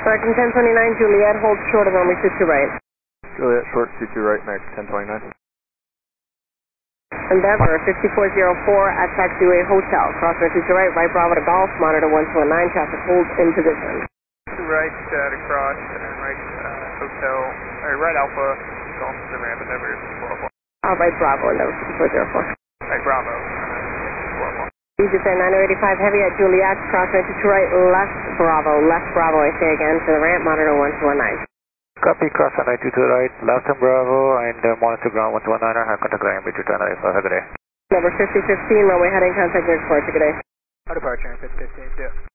Correction 1029, Juliet, hold short of runway 22 right. Juliet, short 22 right, Max 1029. Endeavor, 5404 at taxiway hotel. Crossing 22 right, right Bravo to Golf, monitor 1219, traffic holds in position. 2 right to cross, and right hotel, or right Alpha, Golf to the ramp, Endeavor 5404. Right Bravo, Endeavor 5404. Right Bravo, 5404. You just say 9085 heavy at Juliet, crossing 22 right, left Bravo, I say again, to the ramp, monitor 1219. Copy, cross on 92 to the right, left and Bravo, and monitor ground 119, high contact ground, between 295, have a good day. Number 5015, runway heading, contact your departure, good day. Our departure, 5015, yeah.